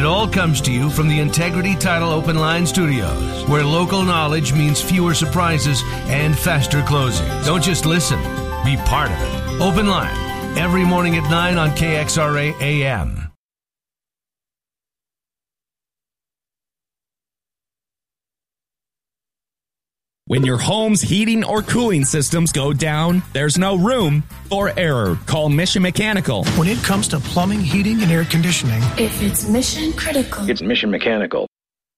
all comes to you from the Integrity Title Open Line Studios, where local knowledge means fewer surprises and faster closing. Don't just listen, be part of it. Open Line, every morning at 9 on KXRA AM. When your home's heating or cooling systems go down, there's no room for error. Call Mission Mechanical. When it comes to plumbing, heating, and air conditioning, if it's mission critical, it's Mission Mechanical.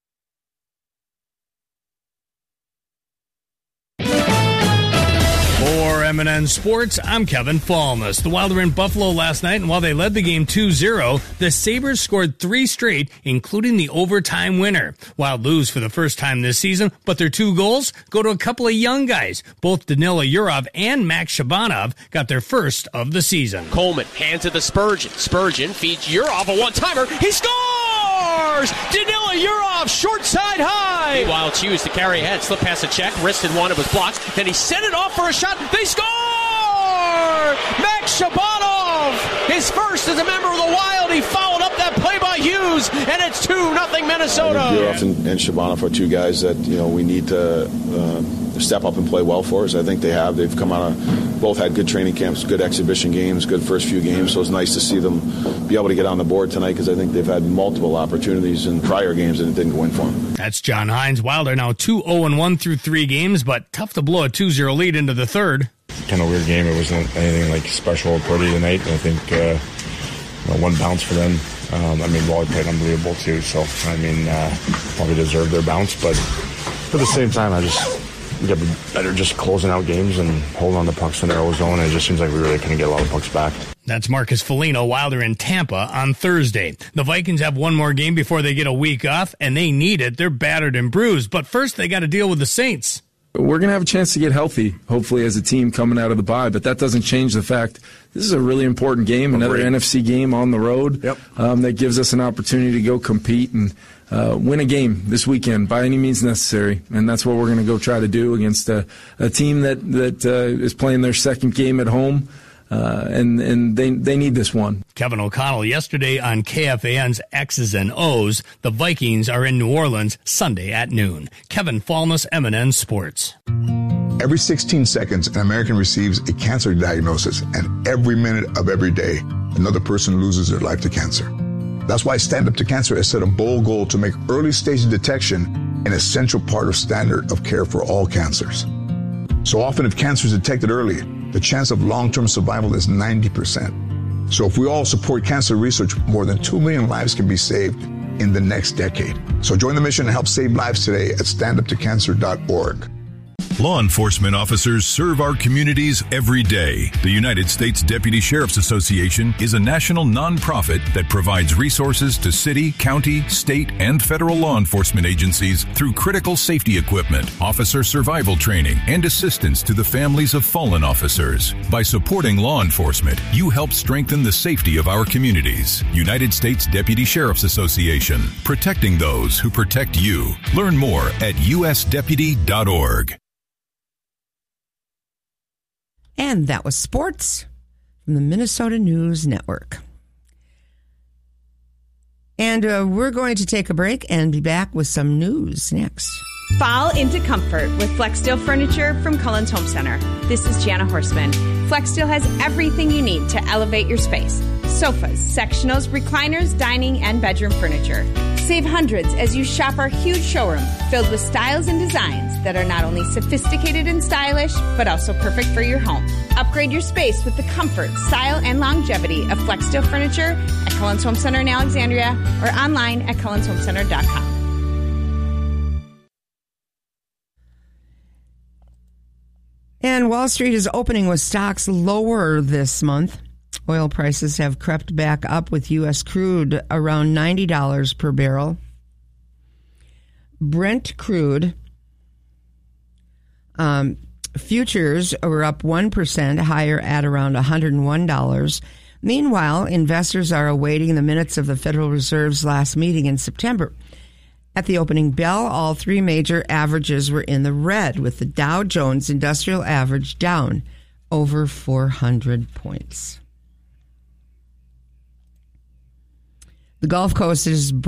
For M&N Sports, I'm Kevin Falness. The Wild were in Buffalo last night, and while they led the game 2-0, the Sabres scored 3 straight, including the overtime winner. Wild lose for the first time this season, but their 2 goals go to a couple of young guys. Both Danila Yurov and Max Shabanov got their first of the season. Coleman hands it to Spurgeon. Spurgeon feeds Yurov a one-timer. He scores! Danila Yurov, short side high. Wild choose to carry ahead. Slip past a check. Wristed one. It was blocked. Then he sent it off for a shot. They score! Max Shabanov, his first as a member of the Wild. He followed up that play by Hughes, and it's 2-0 Minnesota. Yurov and Shabanov are 2 guys that we need to step up and play well for us. I think they have. They've come out of, both had good training camps, good exhibition games, good first few games. So it's nice to see them be able to get on the board tonight because I think they've had multiple opportunities in prior games and it didn't go in for them. That's John Hines. Wild are now 2-0-1 through 3 games, but tough to blow a 2-0 lead into the third. Kind of weird game. It wasn't anything like special or pretty tonight. I think one bounce for them. Wally played unbelievable too. So probably deserved their bounce, but at the same time, I just get better just closing out games and holding on to pucks in their own zone. And it just seems like we really couldn't get a lot of pucks back. That's Marcus Foligno. Wilder in Tampa on Thursday. The Vikings have one more game before they get a week off, and they need it. They're battered and bruised, but first they got to deal with the Saints. We're going to have a chance to get healthy, hopefully, as a team coming out of the bye, but that doesn't change the fact this is a really important game, another NFC game on the road. Yep. That gives us an opportunity to go compete and win a game this weekend by any means necessary, and that's what we're going to go try to do against a team that is playing their second game at home. And they need this one. Kevin O'Connell yesterday on KFAN's X's and O's. The Vikings are in New Orleans Sunday at noon. Kevin Falness, M&N Sports. Every 16 seconds, an American receives a cancer diagnosis, and every minute of every day, another person loses their life to cancer. That's why Stand Up to Cancer has set a bold goal to make early stage detection an essential part of standard of care for all cancers. So often, if cancer is detected early, the chance of long-term survival is 90%. So if we all support cancer research, more than 2 million lives can be saved in the next decade. So join the mission and help save lives today at standuptocancer.org. Law enforcement officers serve our communities every day. The United States Deputy Sheriff's Association is a national nonprofit that provides resources to city, county, state, and federal law enforcement agencies through critical safety equipment, officer survival training, and assistance to the families of fallen officers. By supporting law enforcement, you help strengthen the safety of our communities. United States Deputy Sheriff's Association, protecting those who protect you. Learn more at usdeputy.org. And that was sports from the Minnesota News Network. And we're going to take a break and be back with some news next. Fall into comfort with Flexsteel furniture from Cullen's Home Center. This is Jana Horstman. Flexsteel has everything you need to elevate your space. Sofas, sectionals, recliners, dining, and bedroom furniture. Save hundreds as you shop our huge showroom filled with styles and designs that are not only sophisticated and stylish, but also perfect for your home. Upgrade your space with the comfort, style, and longevity of Flexsteel furniture at Cullen's Home Center in Alexandria or online at cullenshomecenter.com. And Wall Street is opening with stocks lower this month. Oil prices have crept back up with U.S. crude around $90 per barrel. Brent crude futures were up 1% higher at around $101. Meanwhile, investors are awaiting the minutes of the Federal Reserve's last meeting in September. At the opening bell, all 3 major averages were in the red, with the Dow Jones Industrial Average down over 400 points. The Gulf Coast is